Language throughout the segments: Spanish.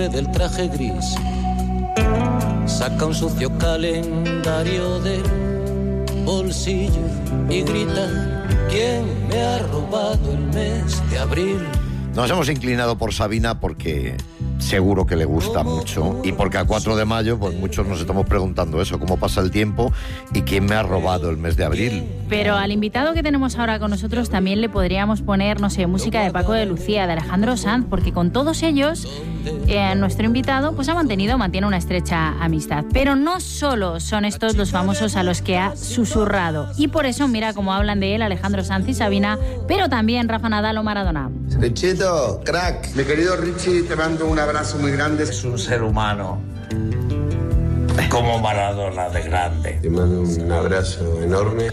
del traje gris saca un sucio calendario del bolsillo y grita: ¿quién me ha robado el mes de abril? Nos hemos inclinado por Sabina porque seguro que le gusta mucho y porque a 4 de mayo pues muchos nos estamos preguntando eso, cómo pasa el tiempo y quién me ha robado el mes de abril. Pero al invitado que tenemos ahora con nosotros también le podríamos poner, no sé, música de Paco de Lucía, de Alejandro Sanz, porque con todos ellos nuestro invitado pues mantiene una estrecha amistad. Pero no solo son estos los famosos a los que ha susurrado, y por eso mira cómo hablan de él Alejandro Sanz y Sabina, pero también Rafa Nadal o Maradona. Richito, crack. Mi querido Richie, te mando un abrazo muy grande. Es un ser humano como Maradona de grande. Te mando un abrazo enorme.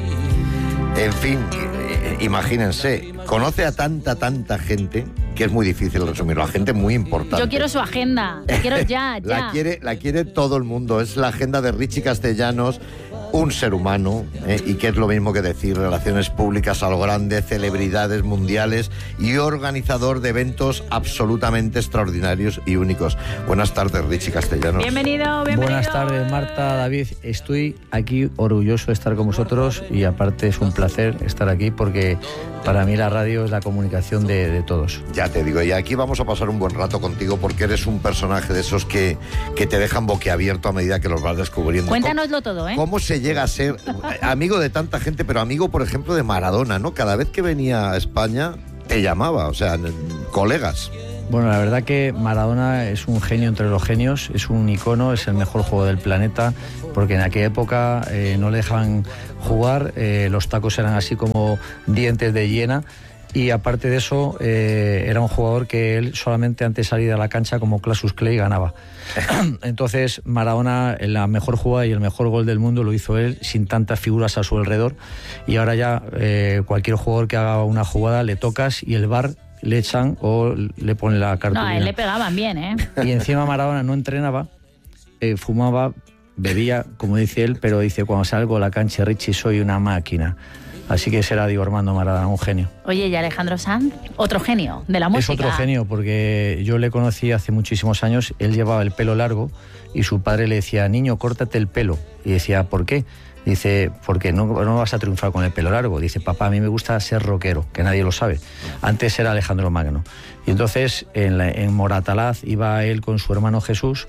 En fin, imagínense, conoce a tanta gente que es muy difícil resumirlo. La gente muy importante. Yo quiero su agenda, quiero ya. La quiere todo el mundo. Es la agenda de Richie Castellanos, un ser humano, y que es lo mismo que decir relaciones públicas a lo grande, celebridades mundiales y organizador de eventos absolutamente extraordinarios y únicos. Buenas tardes, Richie Castellanos. Bienvenido. Buenas tardes, Marta, David. Estoy aquí orgulloso de estar con vosotros y aparte es un placer estar aquí porque para mí la radio es la comunicación de todos. Ya te digo, y aquí vamos a pasar un buen rato contigo porque eres un personaje de esos que te dejan boquiabierto a medida que los vas descubriendo. Cuéntanoslo todo, ¿eh? ¿Cómo se llega a ser amigo de tanta gente, pero amigo, por ejemplo, de Maradona, ¿no? Cada vez que venía a España te llamaba, o sea, colegas. Bueno, la verdad que Maradona es un genio entre los genios, es un icono, es el mejor juego del planeta, porque en aquella época no le dejaban jugar, los tacos eran así como dientes de hiena, y aparte de eso era un jugador que él solamente antes de salir a la cancha como Cassius Clay ganaba. Entonces Maradona, la mejor jugada y el mejor gol del mundo lo hizo él sin tantas figuras a su alrededor, y ahora ya cualquier jugador que haga una jugada le tocas y el VAR le echan o le ponen la cartulina. No, a él le pegaban bien, ¿eh? Y encima Maradona no entrenaba, fumaba, bebía, como dice él, pero dice: cuando salgo a la cancha, Richie, soy una máquina. Así que será Diego Armando Maradona, un genio. Oye, ¿y Alejandro Sanz? Otro genio de la música. Es otro genio, porque yo le conocí hace muchísimos años, él llevaba el pelo largo y su padre le decía: niño, córtate el pelo. Y decía: ¿por qué? Dice: porque no vas a triunfar con el pelo largo. Dice: papá, a mí me gusta ser rockero, que nadie lo sabe. Antes era Alejandro Magno. Y entonces en Moratalaz iba él con su hermano Jesús,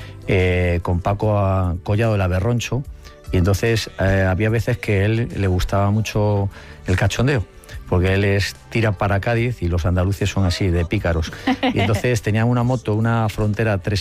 con Paco Collado el Aberroncho, y entonces había veces que a él le gustaba mucho el cachondeo, porque él tira para Cádiz y los andaluces son así, de pícaros. Y entonces tenía una moto, una Frontera la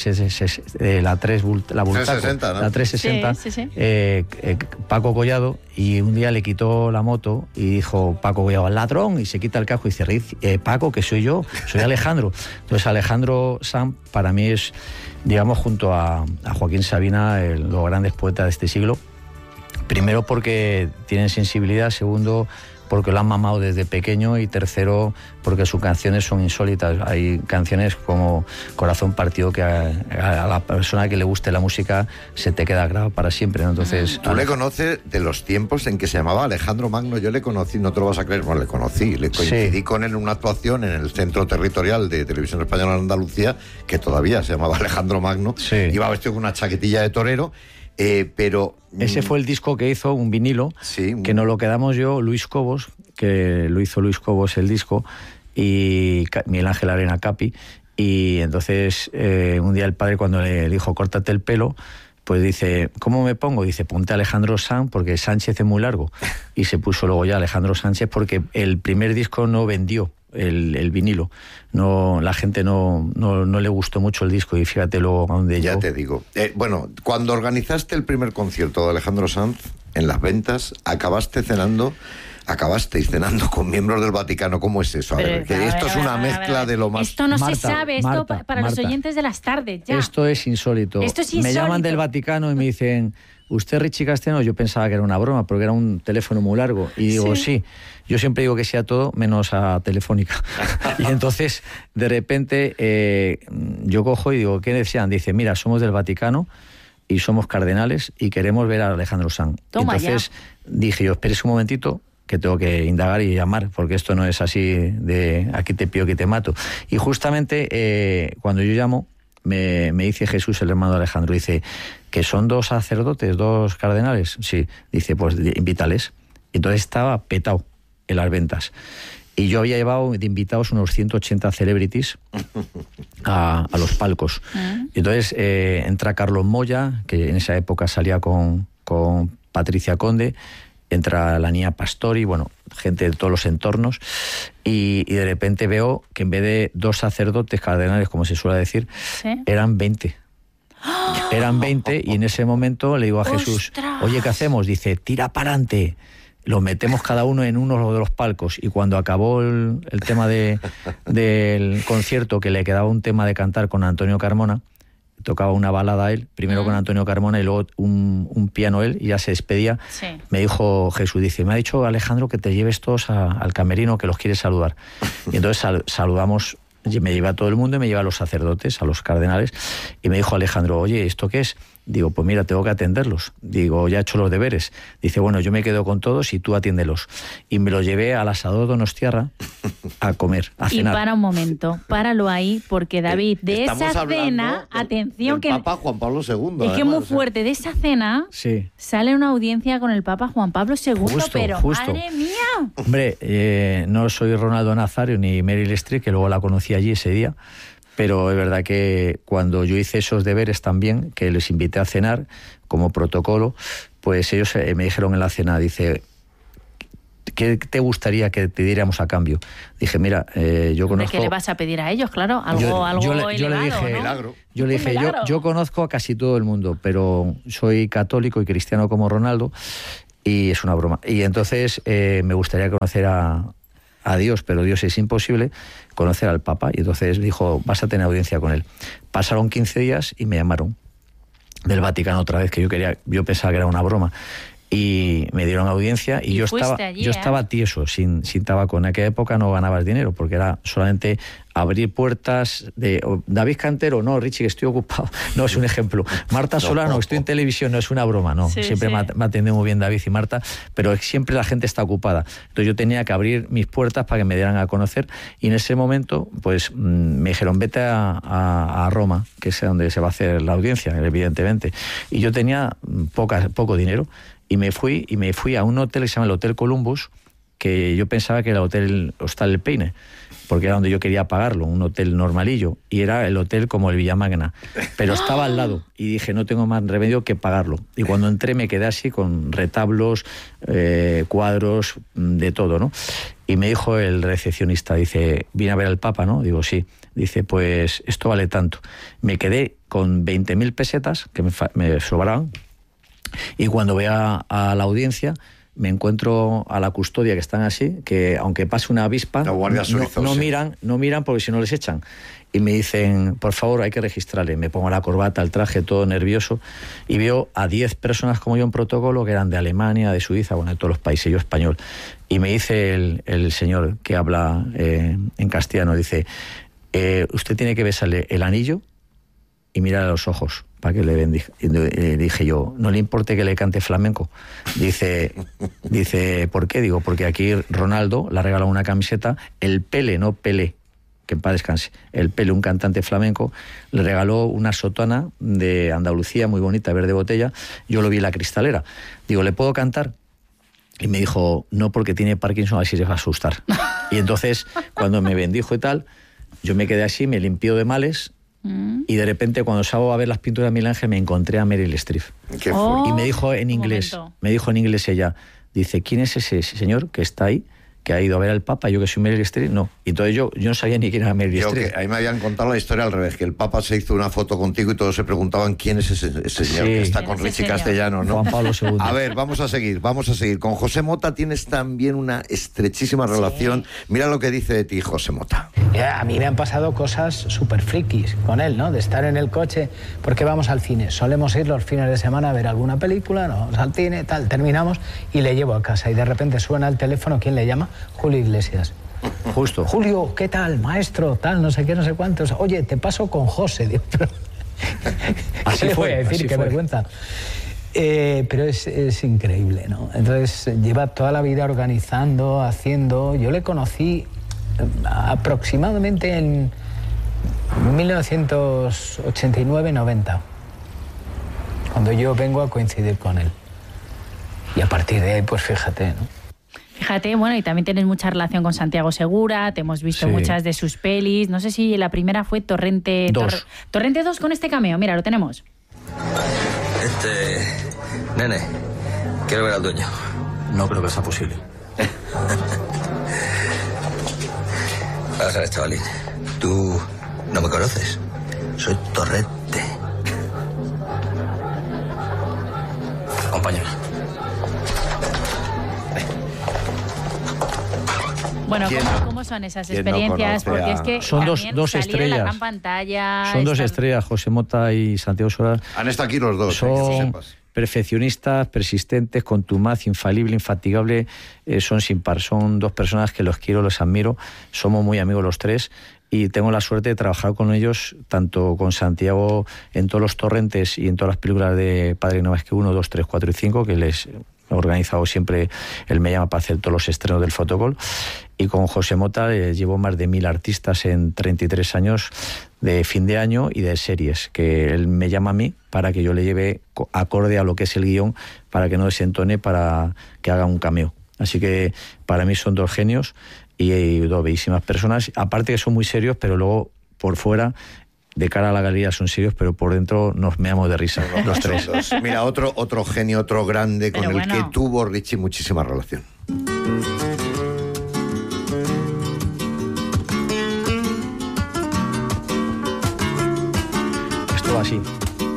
360, ¿no? La 360, sí. Paco Collado, y un día le quitó la moto y dijo Paco Collado: al ladrón, y se quita el casco y dice: Paco, que soy yo, soy Alejandro. Entonces Alejandro Sanz para mí es, digamos, junto a Joaquín Sabina, los grandes poetas de este siglo. Primero porque tienen sensibilidad, segundo porque lo han mamado desde pequeño, y tercero porque sus canciones son insólitas. Hay canciones como Corazón Partido que a la persona que le guste la música se te queda grabada para siempre, ¿no? Entonces, tú le conoces de los tiempos en que se llamaba Alejandro Magno. Yo le conocí, no te lo vas a creer, bueno, le coincidí con él en una actuación en el Centro Territorial de Televisión Española en Andalucía, que todavía se llamaba Alejandro Magno. Sí. Iba vestido con una chaquetilla de torero. Pero ese fue el disco que hizo, un vinilo, sí, que nos lo quedamos yo, Luis Cobos, que lo hizo Luis Cobos el disco, y Miguel Ángel Arena Capi. Y entonces un día el padre, cuando le dijo córtate el pelo, pues dice: ¿cómo me pongo? Dice: ponte Alejandro Sanz, porque Sánchez es muy largo. Y se puso luego ya Alejandro Sánchez, porque el primer disco no vendió, el vinilo. No, la gente no le gustó mucho el disco, y fíjate luego a dónde llegó. Ya te digo. Bueno, cuando organizaste el primer concierto de Alejandro Sanz, en las ventas, acabasteis cenando con miembros del Vaticano. ¿Cómo es eso? A ver, que esto es una mezcla de lo más... Esto no se sabe, esto para los oyentes de las tardes, ya. Esto es insólito. Me llaman del Vaticano y me dicen: ¿usted Richie Castellanos? Yo pensaba que era una broma, porque era un teléfono muy largo. Y digo: sí. Yo siempre digo que sí a todo, menos a Telefónica. Y entonces, de repente, yo cojo y digo: ¿qué decían? Dice: mira, somos del Vaticano y somos cardenales y queremos ver a Alejandro Sanz. Entonces dije yo: espérese un momentito, que tengo que indagar y llamar, porque esto no es así de aquí te pillo, que te mato. Y justamente cuando yo llamo, me dice Jesús, el hermano de Alejandro, dice, ¿que son 2 sacerdotes, 2 cardenales? Sí. Dice, pues invítales. Entonces estaba petado en las ventas. Y yo había llevado de invitados unos 180 celebrities a los palcos. Entonces entra Carlos Moya, que en esa época salía con Patricia Conde, entra la niña Pastori, bueno, gente de todos los entornos, y de repente veo que en vez de 2 sacerdotes cardenales, como se suele decir, ¿sí?, eran 20. Eran 20, y en ese momento le digo a Jesús, oye, ¿qué hacemos? Dice, tira para adelante. Los metemos cada uno en uno de los palcos, y cuando acabó el tema del concierto, que le quedaba un tema de cantar con Antonio Carmona, tocaba una balada él, primero con Antonio Carmona y luego un piano él, y ya se despedía. Sí. Me dijo Jesús, dice, me ha dicho Alejandro que te lleves todos al camerino, que los quiere saludar. Y entonces saludamos, me lleva a todo el mundo y me lleva a los sacerdotes, a los cardenales, y me dijo Alejandro, oye, ¿esto qué es? Digo, pues mira, tengo que atenderlos. Digo, ya he hecho los deberes. Dice, bueno, yo me quedo con todos y tú atiéndelos. Y me los llevé al asador Donostiarra a comer, a cenar. Y para un momento, páralo ahí, porque David, de esa cena, atención, que Papa Juan Pablo II. Es que es muy fuerte. De esa cena sale una audiencia con el Papa Juan Pablo II, pero ¡madre mía! Hombre, no soy Ronaldo Nazario ni Meryl Streep, que luego la conocí allí ese día. Pero es verdad que cuando yo hice esos deberes también, que les invité a cenar como protocolo, pues ellos me dijeron en la cena, dice, ¿qué te gustaría que te diéramos a cambio? Dije, mira, yo conozco... ¿Qué le vas a pedir a ellos? Claro, algo elevado, yo le dije, ¿no? Yo le dije, yo conozco a casi todo el mundo, pero soy católico y cristiano como Ronaldo, y es una broma. Y entonces me gustaría conocer a Dios, pero Dios es imposible, conocer al Papa. Y entonces dijo, vas a tener audiencia con él. Pasaron 15 días y me llamaron del Vaticano otra vez, que yo pensaba que era una broma. Y me dieron audiencia y yo estaba tieso, sin tabaco. En aquella época no ganabas dinero, porque era solamente abrir puertas de David Cantero, no, Richie, que estoy ocupado. No, es un ejemplo. Marta Solano, que estoy en televisión, no es una broma, no. Sí, siempre me ha atendido muy bien David y Marta, pero siempre la gente está ocupada. Entonces yo tenía que abrir mis puertas para que me dieran a conocer, y en ese momento pues me dijeron, vete a Roma, que es donde se va a hacer la audiencia, evidentemente. Y yo tenía poco dinero, y me fui a un hotel que se llama el Hotel Columbus, que yo pensaba que era el Hostal El Peine, porque era donde yo quería pagarlo, un hotel normalillo, y era el hotel como el Villamagna, pero estaba al lado, y dije, no tengo más remedio que pagarlo. Y cuando entré me quedé así con retablos, cuadros, de todo, ¿no? Y me dijo el recepcionista, dice, ¿viene a ver al Papa, no? Digo, sí. Dice, pues esto vale tanto. Me quedé con 20.000 pesetas, que me sobraban. Y cuando voy a la audiencia, me encuentro a la custodia, que están así, que aunque pase una avispa, no miran porque si no les echan. Y me dicen, por favor, hay que registrarle. Me pongo la corbata, el traje, todo nervioso, y veo a 10 personas como yo en protocolo, que eran de Alemania, de Suiza, bueno, de todos los países, yo español. Y me dice el señor que habla en castellano, dice, usted tiene que besarle el anillo y mirar a los ojos para que le bendiga. Y dije yo, ¿no le importe que le cante flamenco? Dice, ¿por qué? Digo, porque aquí Ronaldo le ha regalado una camiseta, el Pele, no Pelé, que en paz descanse, el Pele, un cantante flamenco, le regaló una sotana de Andalucía muy bonita, verde botella. Yo lo vi en la cristalera. Digo, ¿le puedo cantar? Y me dijo, no, porque tiene Parkinson, a ver si se va a asustar. Y entonces, cuando me bendijo y tal, yo me quedé así, me limpió de males. Y de repente, cuando salgo a ver las pinturas de Miguel Ángel, me encontré a Meryl Streep. Y me dijo en inglés, ella, dice, ¿quién es ese señor que está ahí, que ha ido a ver al Papa? Yo, que soy Meryl Streep, no. Y entonces yo no sabía ni quién era Meryl Streep. Ahí me habían contado la historia al revés, que el Papa se hizo una foto contigo y todos se preguntaban quién es ese señor que está con Richie Castellanos, ¿no? Juan Pablo II. A ver, vamos a seguir. Con José Mota tienes también una estrechísima relación. Mira lo que dice de ti José Mota. A mí me han pasado cosas súper frikis con él, ¿no? De estar en el coche, porque vamos al cine. Solemos ir los fines de semana a ver alguna película, nos vamos al cine, tal, terminamos y le llevo a casa. Y de repente suena el teléfono, ¿quién le llama? Julio Iglesias. Justo. Julio, ¿qué tal, maestro? Tal, no sé qué, no sé cuántos. Oye, te paso con José. Digo, pero... Así ¿qué le voy a decir? Qué fue. Vergüenza. Pero es increíble, ¿no? Entonces lleva toda la vida organizando, haciendo. Yo le conocí aproximadamente 1989-90, cuando yo vengo a coincidir con él. Y a partir de ahí, pues fíjate, ¿no? Fíjate, bueno, y también tienes mucha relación con Santiago Segura, te hemos visto muchas de sus pelis. No sé si la primera fue Torrente 2. Torrente 2 con este cameo, mira, lo tenemos. Nene, quiero ver al dueño. No creo que sea posible. Vamos a ver, chavalín. Tú no me conoces. Soy Torrente. Acompáñame. Bueno, ¿cómo son esas ¿quién experiencias? no Porque es que son dos salir estrellas. en la gran pantalla... Son dos estrellas, José Mota y Santiago Segura. Han estado aquí los dos, son que lo sepas. perfeccionistas, persistentes, contumaz, infalible, infatigable, son sin par. Son dos personas que los quiero, los admiro. Somos muy amigos los tres. Y tengo la suerte de trabajar con ellos, tanto con Santiago en todos los Torrentes y en todas las películas de Padre No Más que 1, 2, 3, 4 y 5, que les he organizado siempre, él me llama para hacer todos los estrenos del Fotocol. Y con José Mota llevo más de 1000 artistas en 33 años de fin de año y de series, que él me llama a mí para que yo le lleve acorde a lo que es el guión, para que no desentone, para que haga un cameo. Así que para mí son dos genios y dos bellísimas personas, aparte que son muy serios, pero luego por fuera, de cara a la galería son serios, pero por dentro nos meamos de risa los tres. Mira, otro genio, otro grande, con Pero el que tuvo Richie muchísima relación. Esto va así.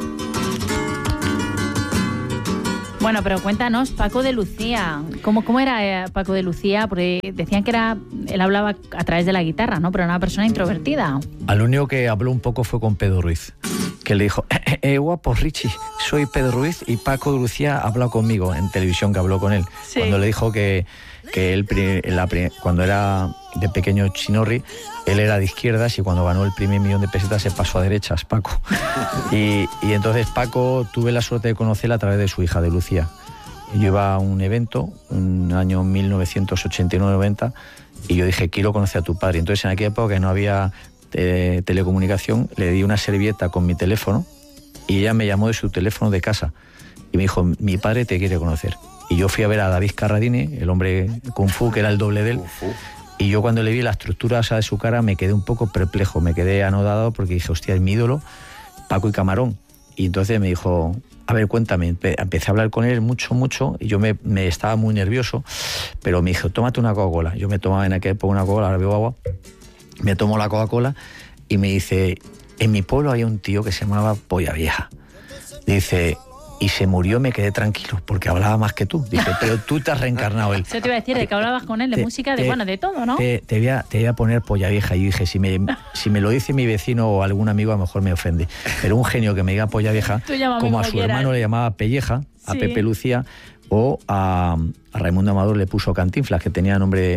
Bueno, pero cuéntanos, Paco de Lucía. ¿Cómo era Paco de Lucía? Porque decían que él hablaba a través de la guitarra, ¿no? Pero era una persona introvertida. Al único que habló un poco fue con Pedro Ruiz, que le dijo, guapo Richie, soy Pedro Ruiz y Paco de Lucía ha hablado conmigo en televisión, que habló con él. Sí. Cuando le dijo que él, cuando era de pequeño chinorri, él era de izquierdas y cuando ganó el primer millón de pesetas se pasó a derechas, Paco. Y entonces Paco tuve la suerte de conocerla a través de su hija, de Lucía. Yo iba a un evento, un año 1989-90, y yo dije, quiero conocer a tu padre. Entonces en aquella época que no había telecomunicación, le di una servilleta con mi teléfono y ella me llamó de su teléfono de casa y me dijo, mi padre te quiere conocer. Y yo fui a ver a David Carradine, el hombre Kung Fu, que era el doble de él. Y yo cuando le vi la estructura de su cara me quedé un poco perplejo, me quedé anodado porque dije, hostia, es mi ídolo, Paco y Camarón. Y entonces me dijo, a ver, cuéntame. Empecé a hablar con él mucho, y yo me estaba muy nervioso, pero me dijo, tómate una Coca-Cola. Yo me tomaba en aquella época una Coca-Cola, ahora bebo agua. Me tomo la Coca-Cola y me dice, en mi pueblo había un tío que se llamaba Polla Vieja. Dice, y se murió, me quedé tranquilo, porque hablaba más que tú. Dice, pero tú te has reencarnado él. Eso te iba a decir, de que hablabas con él, de música, de todo, ¿no? Te voy a poner Polla Vieja. Y yo dije, si me lo dice mi vecino o algún amigo, a lo mejor me ofende. Pero un genio que me diga Polla Vieja, como a su hermano le llamaba Pelleja, a Pepe Lucía, o a Raimundo Amador le puso Cantinflas, que tenía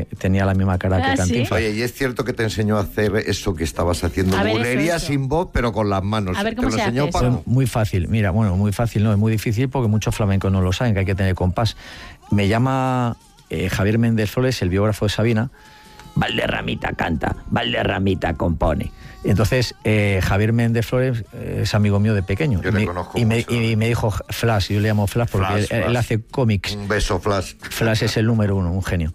la misma cara que Cantinflas. ¿Sí? Oye, y es cierto que te enseñó a hacer eso que estabas haciendo, bulería sin voz, pero con las manos. A ver, ¿cómo ¿Te lo se enseñó hace Paco? Muy fácil, mira, bueno, muy fácil, no, es muy difícil porque muchos flamencos no lo saben, que hay que tener compás. Me llama Javier Méndez Flores, el biógrafo de Sabina, Valderramita canta, Valderramita compone. Entonces, Javier Méndez Flores es amigo mío de pequeño. Yo le conozco y me dijo Flash, yo le llamo Flash porque él hace cómics. Un beso, Flash. Flash es el número 1, un genio.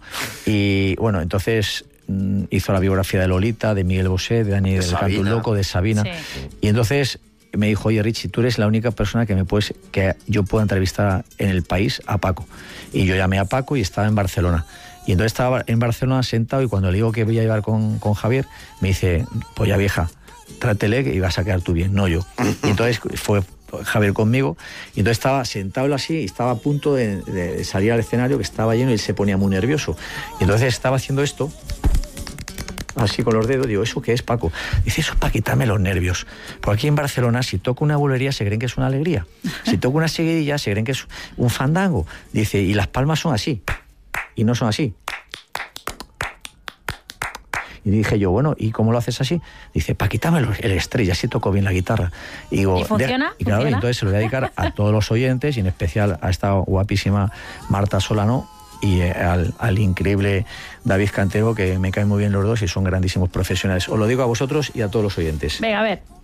Y bueno, entonces hizo la biografía de Lolita, de Miguel Bosé, de Dani del Canto Loco, de Sabina. Sí. Y entonces me dijo, oye Richie, tú eres la única persona que yo pueda entrevistar en el país a Paco. Y yo llamé a Paco y estaba en Barcelona. Y entonces estaba en Barcelona sentado y cuando le digo que voy a llevar con Javier, me dice, Polla Vieja, trátele y vas a quedar tú bien, no yo. Y entonces fue Javier conmigo y entonces estaba sentado así y estaba a punto de salir al escenario, que estaba lleno, y él se ponía muy nervioso. Y entonces estaba haciendo esto, así con los dedos, digo, ¿eso qué es, Paco? Dice, eso es para quitarme los nervios. Porque aquí en Barcelona, si toco una bulería, se creen que es una alegría. Si toco una seguidilla, se creen que es un fandango. Dice, y las palmas son así. Y no son así. Y dije yo, bueno, ¿y cómo lo haces así? Dice, para quitarme el estrés, y así toco bien la guitarra. Y digo, ¿y funciona? Y claro, entonces se lo voy a dedicar a todos los oyentes, y en especial a esta guapísima Marta Solano, y al increíble David Cantero, que me caen muy bien los dos y son grandísimos profesionales. Os lo digo a vosotros y a todos los oyentes. Venga, a ver.